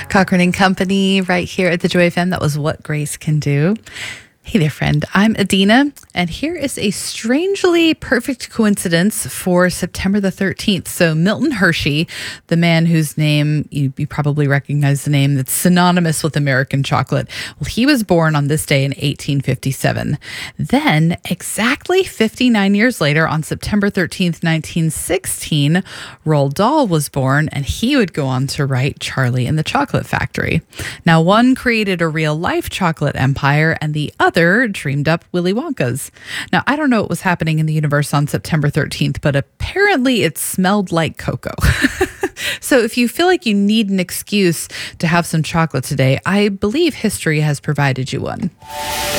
Cochran and Company right here at the Joy FM. That was What Grace Can Do. Hey there, friend. I'm Adina, and here is a strangely perfect coincidence for September the 13th. So Milton Hershey, the man whose name, you probably recognize the name that's synonymous with American chocolate. Well, he was born on this day in 1857. Then, exactly 59 years later, on September 13th, 1916, Roald Dahl was born, and he would go on to write Charlie and the Chocolate Factory. Now, one created a real-life chocolate empire, and the other dreamed up Willy Wonka's. Now, I don't know what was happening in the universe on September 13th, but apparently it smelled like cocoa. So if you feel like you need an excuse to have some chocolate today, I believe history has provided you one.